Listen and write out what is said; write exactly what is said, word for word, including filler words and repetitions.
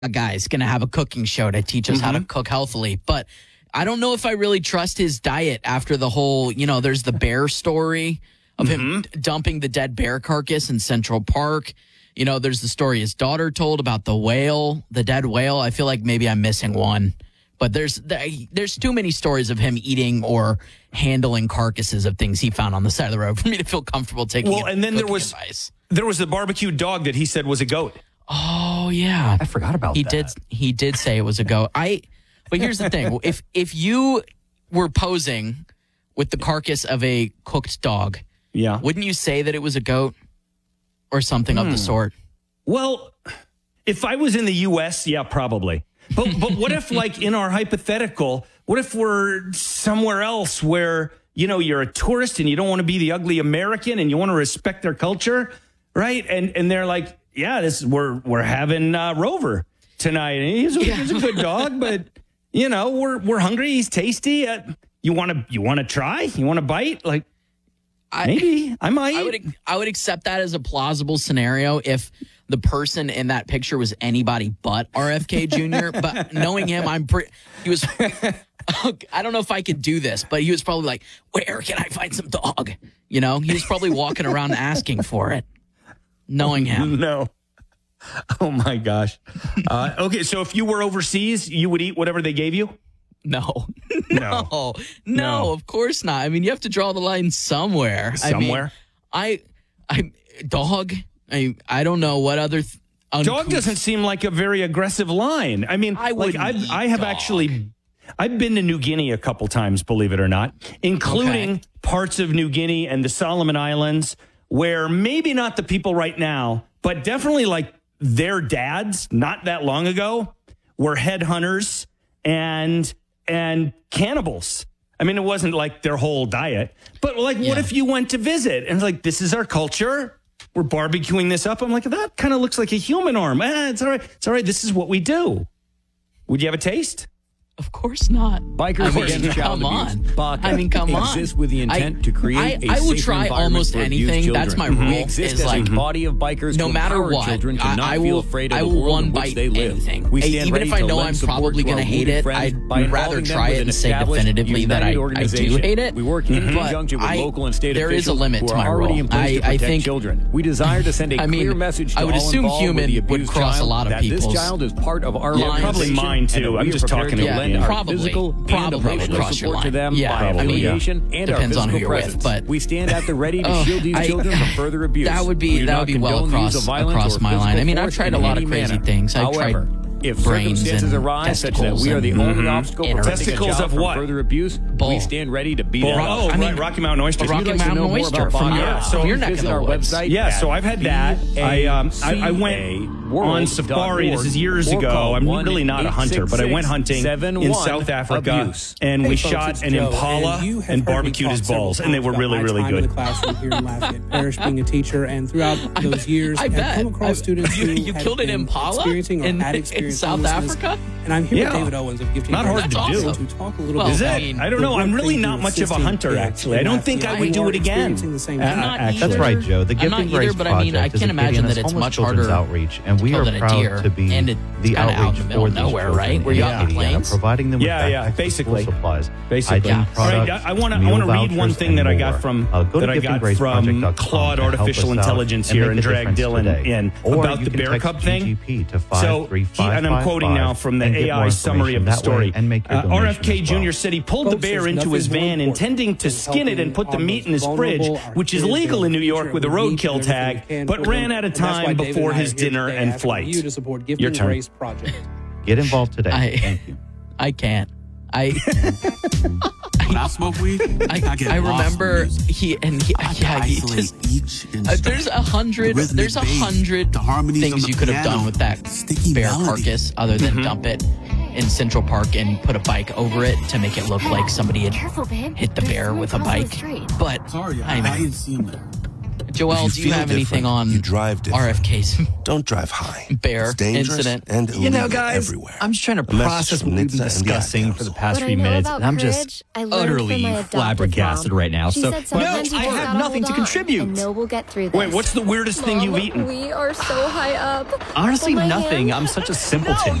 a guy's going to have a cooking show to teach us mm-hmm. how to cook healthily. But I don't know if I really trust his diet after the whole, you know, there's the bear story of mm-hmm. him dumping the dead bear carcass in Central Park. You know, there's the story his daughter told about the whale, the dead whale. I feel like maybe I'm missing one. But there's there's too many stories of him eating or handling carcasses of things he found on the side of the road for me to feel comfortable taking. Well, and then there was advice. there was the barbecued dog that he said was a goat. Oh yeah, I forgot about he that. He did he did say it was a goat. I. But here's the thing: if if you were posing with the carcass of a cooked dog, yeah, wouldn't you say that it was a goat or something hmm. of the sort? Well, if I was in the U S, yeah, probably. But but what if, like, in our hypothetical, what if we're somewhere else where, you know, you're a tourist and you don't want to be the ugly American and you want to respect their culture, right? And and they're like, yeah, this we're we're having uh, Rover tonight. And he's, a, yeah. he's a good dog, but you know, we're we're hungry. He's tasty. Uh, you want to you want to try? You want to bite? Like, I, maybe I might. I would I would accept that as a plausible scenario if the person in that picture was anybody but R F K Junior But knowing him, I'm pretty. He was. I don't know if I could do this, but he was probably like, "Where can I find some dog?" You know, he was probably walking around asking for it. Knowing him, no. Oh my gosh. Uh, okay, so if you were overseas, you would eat whatever they gave you? No. No. no. No, of course not. I mean, you have to draw the line somewhere. Somewhere? I mean, I, I dog, I I don't know what other... Th- dog doesn't seem like a very aggressive line. I mean, I like I've, I have dog. actually... I've been to New Guinea a couple times, believe it or not, including okay. parts of New Guinea and the Solomon Islands, where maybe not the people right now, but definitely like their dads not that long ago were headhunters and and cannibals. I mean, it wasn't like their whole diet, but like, yeah. what if you went to visit and like, this is our culture. We're barbecuing this up. I'm like, that kind of looks like a human arm. Eh, it's all right. It's all right. This is what we do. Would you have a taste? Of course not. Bikers I mean, Against Child come Abuse. on. BACA I mean, come on. Exists with the intent I, to create I, a I will safer try environment almost for anything. abused That's my children. rule. We exist Is as like, a body of bikers no to matter empower what, children to I, not I will, feel afraid of I the will world one in which bite they live. anything. We stand Even ready if I to know lend I'm support probably to our going to hate wounded it, friends I'd by rather involving them try with it an and say established, definitively that I, united I do organization. hate it. We work in But conjunction with I, local and state there officials is a limit who to are my already role. in place I, to protect I think, children. We desire to send a I mean, clear message to I would all assume involved human with the would abused cross child a lot of that this people's child is part of our Yeah, organization, probably mine too. and that I'm we just are prepared talking to about lend yeah, our probably, physical and probably would emotional cross your support to line. them Yeah, by I mean, affiliation and our depends on who physical you're presence. with, but we stand at the ready to oh, shield these I, children from further abuse. That would be We do that not would be well condone use across of violence across or my line. I mean, I've force tried in a lot of any crazy manner. things. I've However, tried if brains circumstances and arise such that we are the testicles only and obstacle innards. preventing a Testicles child of from what? further abuse, Bull. we stand ready to beat Bull. it up. Oh, I mean, right, Rocky Mountain oysters. Rocky If you'd like to Mountain know more oyster about from BACA, your, Yeah, so from your neck of visit the our woods. website. Yeah, so I've had that. I um I, I went world on safari. dot org This is years or ago. call I'm one really not a hunter, but I went hunting in South Africa, abuse. and Hey we folks, shot it's an Joe, impala and, you have and heard me barbecued talk his several balls, and they times were about really, my really time in good. the classroom here in Lafayette Parish, being a teacher, and throughout those years, I have bet. come across I- students you- who you have killed an been impala experiencing or in- had in experienced South homelessness. Africa? And I'm here Yeah. with David Owens of Gifting Not hard to Brothers do. to talk a little Well, bit Is about it? the I don't know. work I'm they really do not much of a assisting hunter, kids actually. I in don't think I Lafayette would who do are it again. experiencing the same Uh, I'm not actually. That's right, Joe. The I'm Gifting not either, Grace but I mean, I Project is can a imagine Katie that it's Homeless much Children's harder outreach, and we killed are than a proud deer, to be and it's the kinda out in outreach the middle for of these nowhere, children right? Where in you got the Indiana, plains? providing them with Yeah, yeah, backpacks, basically. school supplies, Basically. hygiene Yeah. products, All right, I want to I meal want to read one vouchers, thing that and I got more. from Uh, go to that I got gifting grace project from dot com Claude to help Artificial us out Intelligence and here make and a Drag difference Dylan today. in Or about you the can bear text cub thing. G G P to So, he, and I'm quoting now from the A I summary of the story. Uh, R F K Junior said he pulled the bear into his van intending to skin it and put the meat in his fridge, which is legal in New York with a roadkill tag, but ran out of time before his dinner and flight. Your turn. Get involved today. I, Thank you. I can't. I When I smoke weed, I, I, get I lost remember in music. he and he, I yeah, he isolate just each uh, instrument. there's a hundred The rhythmic there's a bass, hundred the harmonies on things the you could have piano, done with that sticky bear melody. carcass other than Mm-hmm. dump it in Central Park and put a bike over it to make it look like somebody had Careful, babe. hit the There's bear someone with a crossing the bike. street. But Sorry, I, I I mean, didn't see him there. Joel, If do you feel have anything different, on you drive different. R F K's Don't drive high. bear It's dangerous incident? and You know, illegal guys, everywhere. I'm just trying to A message process from what we've been NHTSA and the Ad discussing for the Council. past What few I know minutes, about and I'm courage, just I learned from utterly my adopted flabbergasted mom. right now. She So, said sometimes no, you I just have gotta nothing hold to on, contribute. And know we'll get through this. Wait, what's the weirdest thing you've eaten? We are so high up. Honestly, Hold my nothing. hand. I'm such a simpleton.